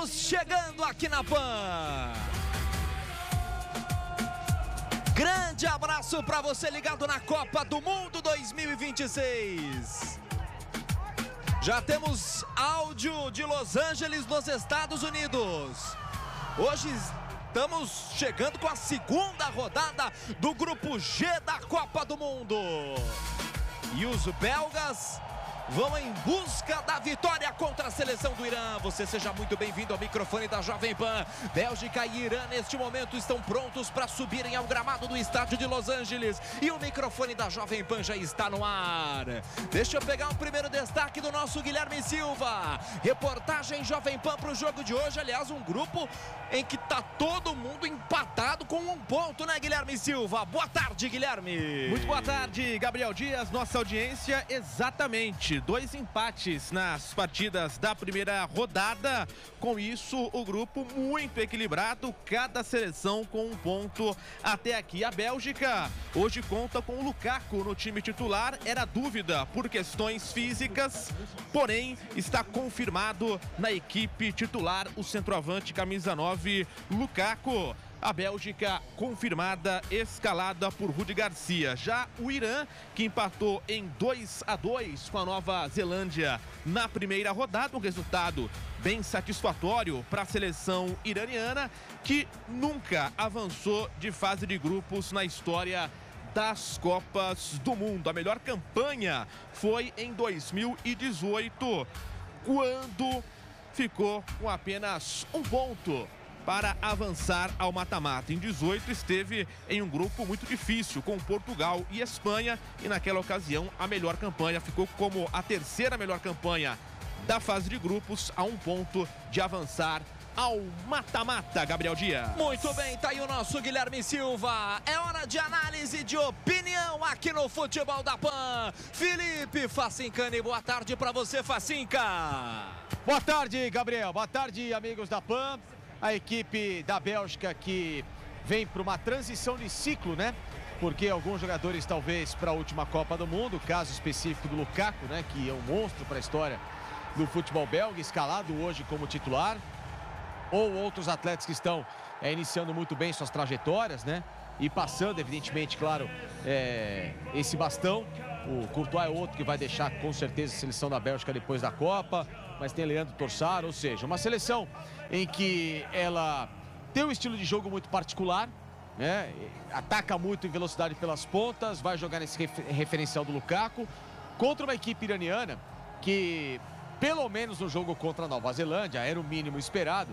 Estamos chegando aqui na PAN. Grande abraço para você ligado na Copa do Mundo 2026. Já temos áudio de Los Angeles, nos Estados Unidos. Hoje estamos chegando com a segunda rodada do Grupo G da Copa do Mundo. E os belgas vão em busca da vitória contra a seleção do Irã. Você seja muito bem-vindo ao microfone da Jovem Pan. Bélgica e Irã neste momento estão prontos para subirem ao gramado do estádio de Los Angeles. E o microfone da Jovem Pan já está no ar. Deixa eu pegar um primeiro destaque do nosso Guilherme Silva. Reportagem Jovem Pan para o jogo de hoje. Aliás, um grupo em que tá todo mundo empatado com um ponto, né, Guilherme Silva? Boa tarde, Guilherme. Muito boa tarde, Gabriel Dias, nossa audiência. Exatamente, 2 empates nas partidas da primeira rodada. Com isso, o grupo muito equilibrado, cada seleção com um ponto até aqui. A Bélgica hoje conta com o Lukaku no time titular. Era dúvida por questões físicas, porém está confirmado na equipe titular o centroavante camisa 9, Lukaku. A Bélgica confirmada, escalada por Rudi Garcia. Já o Irã, que empatou em 2-2 com a Nova Zelândia na primeira rodada, um resultado bem satisfatório para a seleção iraniana, que nunca avançou de fase de grupos na história das Copas do Mundo. A melhor campanha foi em 2018, quando ficou com apenas um ponto para avançar ao mata-mata. Em 18 esteve em um grupo muito difícil com Portugal e Espanha, e naquela ocasião a melhor campanha ficou como a terceira melhor campanha da fase de grupos, a um ponto de avançar ao mata-mata, Gabriel Dias. Muito bem, tá aí o nosso Guilherme Silva. É hora de análise, de opinião aqui no Futebol da PAN. Felipe Facincani, boa tarde para você, Facinca. Boa tarde, Gabriel. Boa tarde, amigos da PAN. A equipe da Bélgica que vem para uma transição de ciclo, né? Porque alguns jogadores talvez para a última Copa do Mundo, caso específico do Lukaku, né? Que é um monstro para a história do futebol belga, escalado hoje como titular. Ou outros atletas que estão iniciando muito bem suas trajetórias, né? E passando, evidentemente, claro, esse bastão. O Courtois é outro que vai deixar com certeza a seleção da Bélgica depois da Copa. Mas tem Leandro Trossard, ou seja, uma seleção em que ela tem um estilo de jogo muito particular, né? Ataca muito em velocidade pelas pontas, vai jogar nesse referencial do Lukaku, contra uma equipe iraniana que, pelo menos no jogo contra a Nova Zelândia, era o mínimo esperado,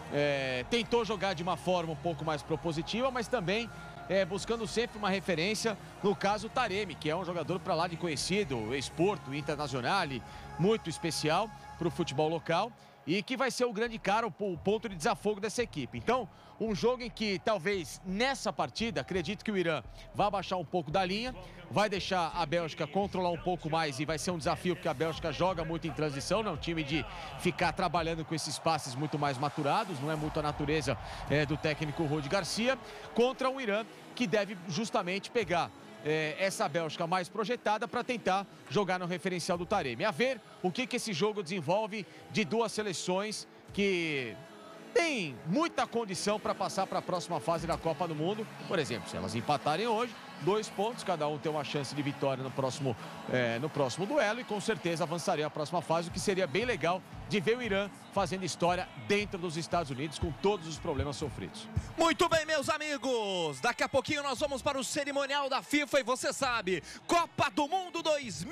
tentou jogar de uma forma um pouco mais propositiva, mas também buscando sempre uma referência, no caso Taremi, que é um jogador para lá de conhecido, ex-Porto, Internacional, muito especial para o futebol local, e que vai ser o grande cara, o ponto de desafogo dessa equipe. Então, um jogo em que talvez nessa partida, acredito que o Irã vai abaixar um pouco da linha, vai deixar a Bélgica controlar um pouco mais, e vai ser um desafio porque a Bélgica joga muito em transição, não é um time de ficar trabalhando com esses passes muito mais maturados, não é muito a natureza do técnico Rudi Garcia, contra um Irã que deve justamente pegar essa Bélgica mais projetada para tentar jogar no referencial do Taremi. A ver o que esse jogo desenvolve de duas seleções que tem muita condição para passar para a próxima fase da Copa do Mundo. Por exemplo, se elas empatarem hoje, 2 pontos, cada um tem uma chance de vitória no próximo duelo, e com certeza avançaria a próxima fase, o que seria bem legal de ver o Irã fazendo história dentro dos Estados Unidos com todos os problemas sofridos. Muito bem, meus amigos, daqui a pouquinho nós vamos para o cerimonial da FIFA, e você sabe, Copa do Mundo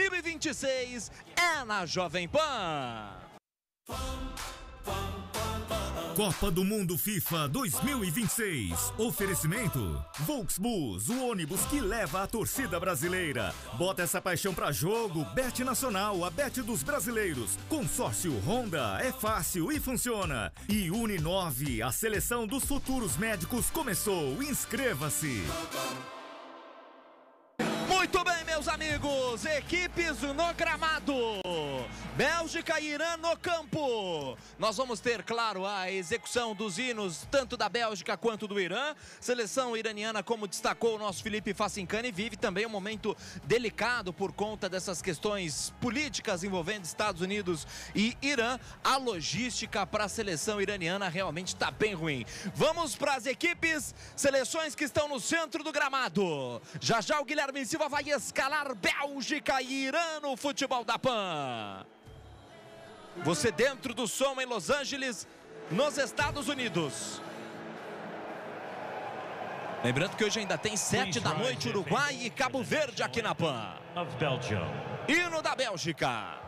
2026 é na Jovem Pan. Copa do Mundo FIFA 2026. Oferecimento Volksbus, o ônibus que leva a torcida brasileira. Bota essa paixão pra jogo. Bet Nacional, a bet dos brasileiros. Consórcio Honda, é fácil e funciona. E Uninove, a seleção dos futuros médicos começou. Inscreva-se. Muito bem, meus amigos, equipes no gramado. Bélgica e Irã no campo. Nós vamos ter, claro, a execução dos hinos tanto da Bélgica quanto do Irã. Seleção iraniana, como destacou o nosso Felipe Facincani, vive também um momento delicado por conta dessas questões políticas envolvendo Estados Unidos e Irã. A logística para a seleção iraniana realmente está bem ruim. Vamos para as equipes, seleções que estão no centro do gramado. Já já o Guilherme Silva vai escalar Bélgica e Irã no futebol da PAN. Você dentro do som em Los Angeles, nos Estados Unidos. Lembrando que hoje ainda tem 7 da noite, Uruguai e Cabo Verde aqui na PAN. Hino da Bélgica.